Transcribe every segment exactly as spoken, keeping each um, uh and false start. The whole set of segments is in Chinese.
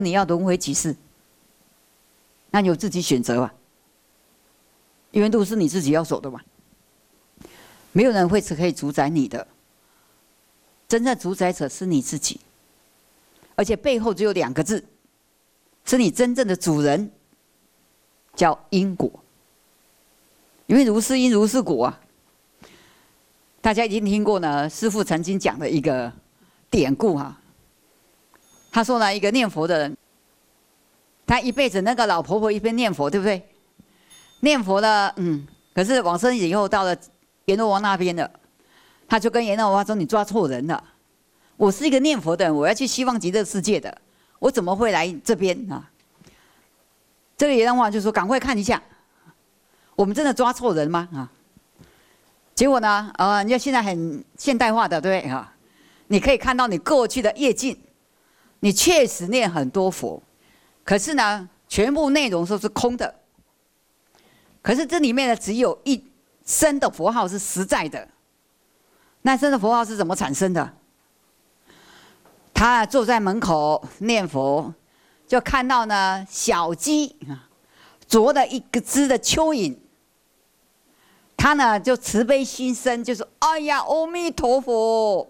你要轮回几世？那你有自己选择吧。因为路是你自己要走的嘛，没有人会是可以主宰你的。真正主宰者是你自己，而且背后只有两个字，是你真正的主人，叫因果。因为如是因如是果啊。大家已经听过呢，师父曾经讲的一个典故哈、啊。他说呢，一个念佛的人，他一辈子那个老婆婆一边念佛，对不对？念佛呢，嗯，可是往生以后到了阎罗王那边了，他就跟阎罗王说：“你抓错人了，我是一个念佛的人，我要去西方极乐世界的，我怎么会来这边啊？”这个阎罗王就说：“赶快看一下，我们真的抓错人吗？”啊，结果呢，呃，人家现在很现代化的，对不对啊？你可以看到你过去的业境，你确实念很多佛，可是呢，全部内容都是空的。可是这里面呢，只有一声的佛号是实在的。那声的佛号是怎么产生的？他坐在门口念佛，就看到呢小鸡啄了一个只的蚯蚓，他呢就慈悲心生，就说：“哎呀，阿弥陀佛。”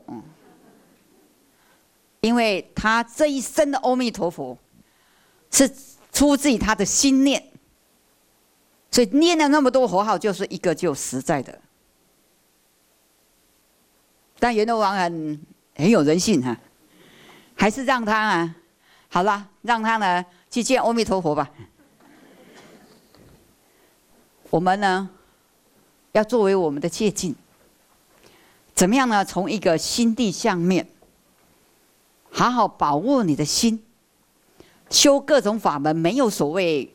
因为他这一生的阿弥陀佛是出自于他的心念，所以念了那么多佛号，就是一个就实在的。但阎罗王很很有人性哈、啊，还是让他啊，好了，让他呢去见阿弥陀佛吧。我们呢，要作为我们的借鉴，怎么样呢？从一个心地相面，好好把握你的心，修各种法门，没有所谓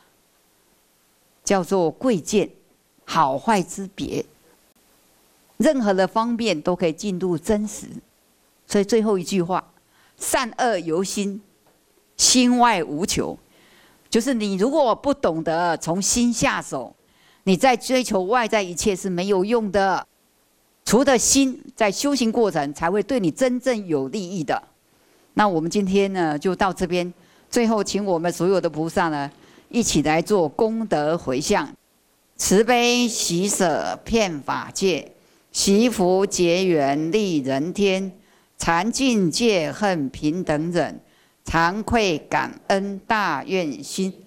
叫做贵贱、好坏之别。任何的方面都可以进入真实，所以最后一句话：善恶由心，心外无求。就是你如果不懂得从心下手，你在追求外在一切是没有用的。除了心，在修行过程才会对你真正有利益的。那我们今天呢，就到这边。最后，请我们所有的菩萨呢，一起来做功德回向，慈悲喜舍遍法界。习福结缘利人天，禅净戒恨平等忍，惭愧感恩大愿心。